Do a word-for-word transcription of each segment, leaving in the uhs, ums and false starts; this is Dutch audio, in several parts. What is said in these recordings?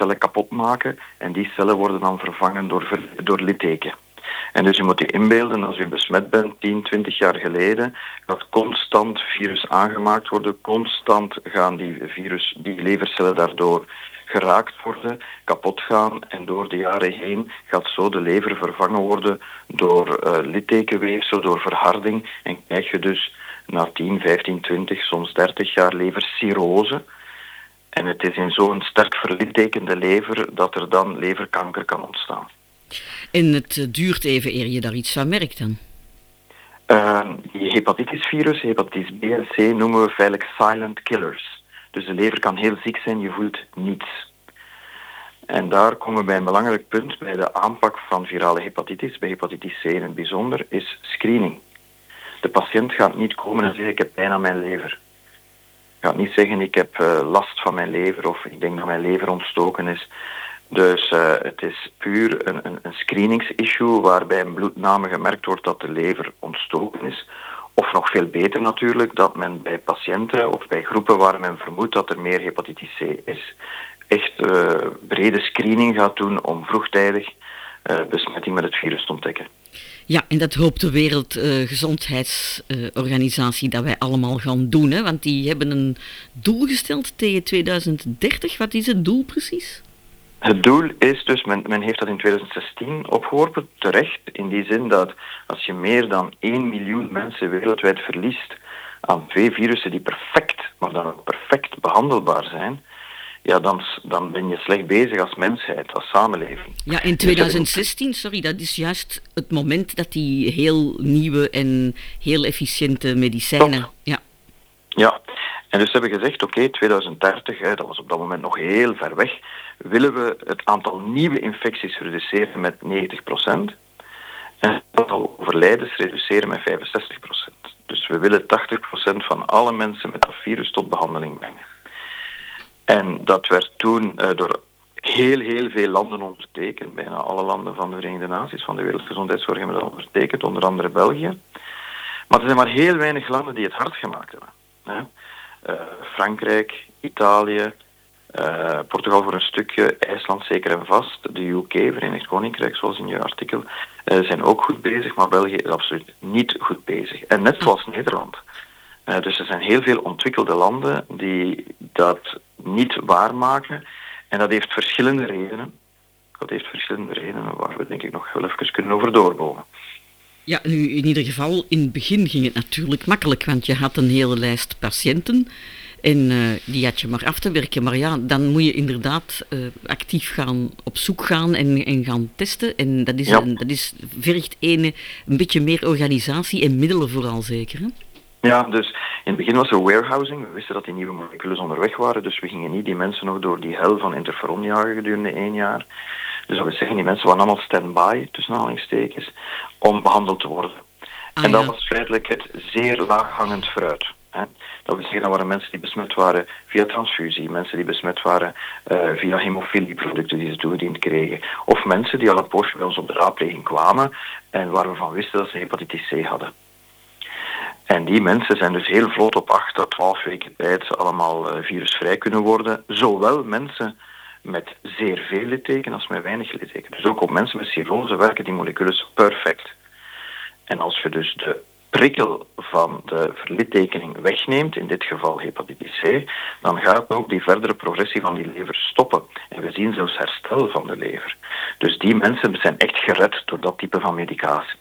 cellen kapot maken en die cellen worden dan vervangen door, door litteken. En dus je moet je inbeelden, als je besmet bent tien, twintig jaar geleden, gaat constant virus aangemaakt worden, constant gaan die virus, die levercellen daardoor geraakt worden, kapot gaan en door de jaren heen gaat zo de lever vervangen worden door uh, littekenweefsel, door verharding en krijg je dus na tien, vijftien, twintig, soms dertig jaar levercirrose. En het is in zo'n sterk verlittekende lever dat er dan leverkanker kan ontstaan. En het uh, duurt even eer je daar iets van merkt dan? Uh, die hepatitisvirus, hepatitis B en C, noemen we feitelijk silent killers. Dus de lever kan heel ziek zijn, je voelt niets. En daar komen we bij een belangrijk punt bij de aanpak van virale hepatitis, bij hepatitis C in het bijzonder, is screening. De patiënt gaat niet komen en zeggen ik heb pijn aan mijn lever. Gaat niet zeggen ik heb uh, last van mijn lever of ik denk dat mijn lever ontstoken is. Dus uh, het is puur een, een, een screeningsissue waarbij een bloedname gemerkt wordt dat de lever ontstoken is. Of nog veel beter natuurlijk, dat men bij patiënten of bij groepen waar men vermoedt dat er meer hepatitis C is, echt uh, brede screening gaat doen om vroegtijdig uh, besmetting met het virus te ontdekken. Ja, en dat hoopt de Wereldgezondheidsorganisatie uh, dat wij allemaal gaan doen, hè? Want die hebben een doel gesteld tegen tweeduizend dertig. Wat is het doel precies? Het doel is dus, men, men heeft dat in tweeduizend zestien opgeworpen, terecht, in die zin dat als je meer dan één miljoen mensen wereldwijd verliest aan twee virussen die perfect, maar dan ook perfect behandelbaar zijn, ja, dan, dan ben je slecht bezig als mensheid, als samenleving. Ja, in tweeduizend zestien, sorry, dat is juist het moment dat die heel nieuwe en heel efficiënte medicijnen... Ja. ja, en dus hebben we gezegd, oké, okay, tweeduizend dertig, hè, dat was op dat moment nog heel ver weg, willen we het aantal nieuwe infecties reduceren met negentig procent en het aantal overlijdens reduceren met vijfenzestig procent. Dus we willen tachtig procent van alle mensen met dat virus tot behandeling brengen. En dat werd toen uh, door heel, heel veel landen ondertekend. Bijna alle landen van de Verenigde Naties, van de Wereldgezondheidszorg hebben dat ondertekend, onder andere België. Maar er zijn maar heel weinig landen die het hard gemaakt hebben. Hè? Uh, Frankrijk, Italië, uh, Portugal voor een stukje, IJsland zeker en vast, de U K, Verenigd Koninkrijk, zoals in je artikel, uh, zijn ook goed bezig, maar België is absoluut niet goed bezig. En net zoals Nederland. Uh, dus er zijn heel veel ontwikkelde landen die dat niet waarmaken. En dat heeft verschillende redenen. Dat heeft verschillende redenen waar we denk ik nog wel even kunnen over doorbomen. Ja, nu in ieder geval, in het begin ging het natuurlijk makkelijk, want je had een hele lijst patiënten en uh, die had je maar af te werken. Maar ja, dan moet je inderdaad uh, actief gaan op zoek gaan en, en gaan testen. En dat, is ja. een, dat is, vergt een, een beetje meer organisatie en middelen vooral zeker, hè? Ja, dus in het begin was er warehousing. We wisten dat die nieuwe moleculen onderweg waren, dus we gingen niet die mensen nog door die hel van interferon jagen gedurende één jaar. Dus dat wil zeggen, die mensen waren allemaal stand-by, tussen aanhalingstekens, om behandeld te worden. Ah, en dat ja. was feitelijk het zeer laaghangend fruit. Hè. Dat wil zeggen, dat waren mensen die besmet waren via transfusie, mensen die besmet waren uh, via hemofilieproducten die ze toegediend kregen, of mensen die al een poosje bij ons op de raadpleging kwamen en waar we van wisten dat ze hepatitis C hadden. En die mensen zijn dus heel vlot op acht tot twaalf weken tijd allemaal uh, virusvrij kunnen worden. Zowel mensen met zeer veel litteken als met weinig litteken. Dus ook op mensen met cirrose werken die moleculen perfect. En als je dus de prikkel van de verlittekening wegneemt, in dit geval hepatitis C, dan gaat ook die verdere progressie van die lever stoppen. En we zien zelfs herstel van de lever. Dus die mensen zijn echt gered door dat type van medicatie.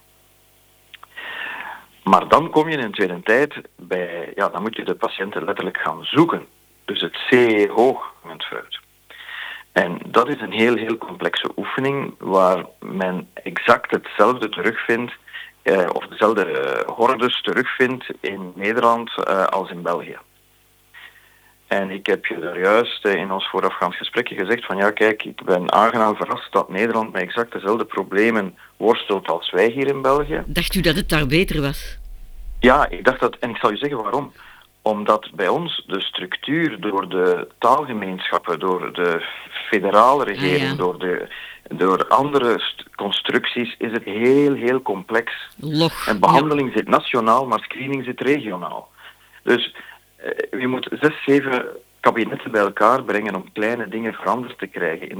Maar dan kom je in een tweede tijd bij, ja, dan moet je de patiënten letterlijk gaan zoeken. Dus het C hoog met fruit. En dat is een heel, heel complexe oefening waar men exact hetzelfde terugvindt, eh, of dezelfde uh, hordes terugvindt in Nederland uh, als in België. En ik heb je daar juist uh, in ons voorafgaand gesprekje gezegd van ja, kijk, ik ben aangenaam verrast dat Nederland met exact dezelfde problemen worstelt als wij hier in België. Dacht u dat het daar beter was? Ja, ik dacht dat, en ik zal u zeggen waarom. Omdat bij ons de structuur door de taalgemeenschappen, door de federale regering, ah, ja. door, de, door andere st- constructies, is het heel, heel complex. Log, en behandeling ja. zit nationaal, maar screening zit regionaal. Dus uh, je moet zes, zeven kabinetten bij elkaar brengen om kleine dingen veranderd te krijgen.